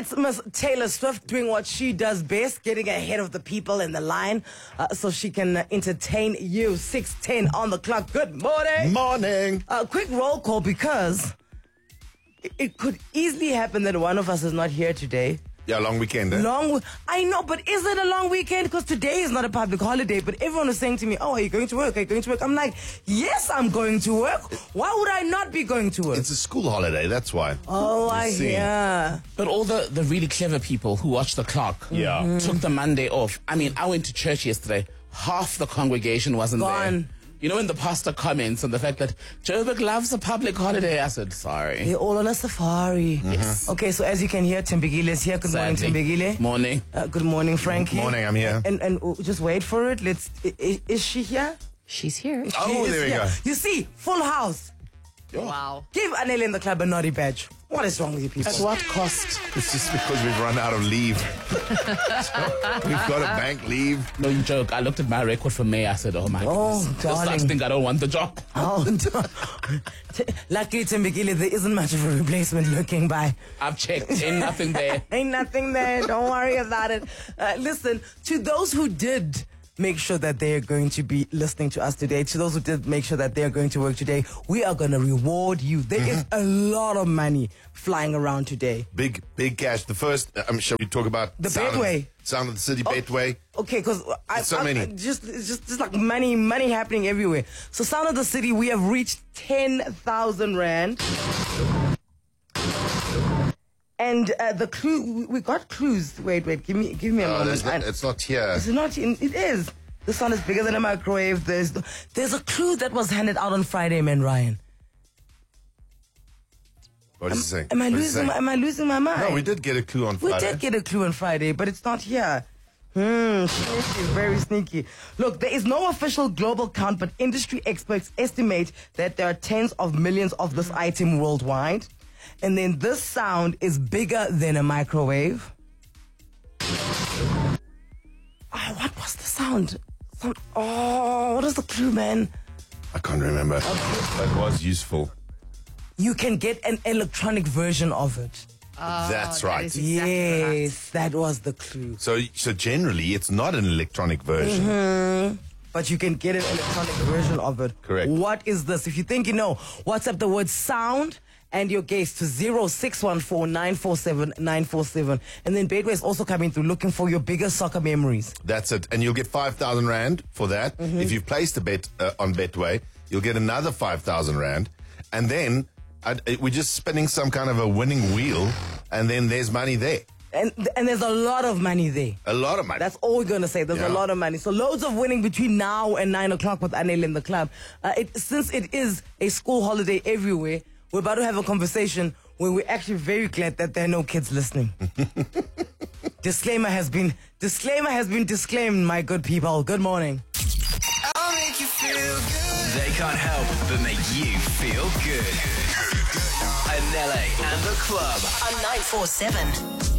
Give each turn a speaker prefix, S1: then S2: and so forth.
S1: it's Miss Taylor Swift doing what she does best, getting ahead of the people in the line so she can entertain you. 6:10 on the clock. Good morning.
S2: Morning.
S1: Quick roll call because it could easily happen that one of us is not here today.
S2: Yeah, long weekend.
S1: I know, but is it a long weekend? Because today is not a public holiday, but everyone is saying to me, oh, are you going to work? Are you going to work? I'm like, yes, I'm going to work. Why would I not be going to work?
S2: It's a school holiday, that's why.
S1: Oh, I hear.
S3: But all the really clever people who watch the clock took the Monday off. I mean, I went to church yesterday. Half the congregation wasn't
S1: Gone.
S3: there. You know, in the pastor comments on the fact that Joburg loves a public holiday, I said, sorry.
S1: They're all on a safari.
S3: Yes.
S1: Okay, so as you can hear, Timbigile is here. Good
S3: Sadly.
S1: morning, Timbigile.
S3: Morning.
S1: Good morning, Frankie.
S2: Morning, I'm here.
S1: And just wait for it. Is she here?
S4: She's here.
S2: Oh,
S1: She is
S2: there we
S1: here.
S2: go.
S1: You see, full house.
S4: Wow.
S1: Give Anele in the club a naughty badge. What is wrong with you people?
S3: At what cost?
S2: It's just because we've run out of leave. We've got a bank leave.
S3: No, you joke. I looked at my record for May. I said, oh, my
S1: Oh,
S3: goodness.
S1: darling.
S3: I think I don't want the job.
S1: Oh, luckily, Timbigile, there isn't much of a replacement looking by.
S3: I've checked. Ain't nothing there.
S1: Ain't nothing there. Don't worry about it. Listen, to those who did make sure that they are going to be listening to us today, to those who did make sure that they are going to work today, we are going to reward you. There is a lot of money flying around today.
S2: Big cash. The first, shall we talk about
S1: The
S2: Sound
S1: Betway.
S2: Sound of the City Betway?
S1: Okay, because
S2: So many.
S1: it's just like money happening everywhere. So Sound of the City, we have reached 10,000 rand. And the clue, we got clues. Wait, give me a moment.
S2: It's not here.
S1: It's not. It is. This one is bigger than a microwave. There's a clue that was handed out on Friday, man, Ryan.
S2: What does it say?
S1: Am I
S2: What does it say?
S1: losing my mind?
S2: No, we did get a clue on
S1: We
S2: Friday.
S1: did get a clue on Friday, but it's not here. Sneaky, very sneaky. Look, there is no official global count, but industry experts estimate that there are tens of millions of this item worldwide. And then this sound is bigger than a microwave. What was the sound? What is the clue, man?
S2: I can't remember. That was useful.
S1: You can get an electronic version of it.
S2: That's right.
S4: That is exactly
S1: Yes, that was the clue.
S2: So generally, it's not an electronic version.
S1: But you can get an electronic version of it.
S2: Correct.
S1: What is this? If you think you know, WhatsApp the word sound and your guess to 0614-947-947. And then Betway is also coming through looking for your biggest soccer memories.
S2: That's it. And you'll get 5,000 rand for that. If you've placed a bet on Betway, you'll get another 5,000 rand. And then we're just spinning some kind of a winning wheel, and then there's money there.
S1: And there's a lot of money there.
S2: A lot of money.
S1: That's all we're going to say. There's a lot of money. So loads of winning between now and 9 o'clock with Anel in the club. Since it is a school holiday everywhere, we're about to have a conversation where we're actually very glad that there are no kids listening. Disclaimer has been disclaimed, my good people. Good morning.
S5: I'll make you feel good. They can't help but make you feel good. Anele and the club
S6: on 947.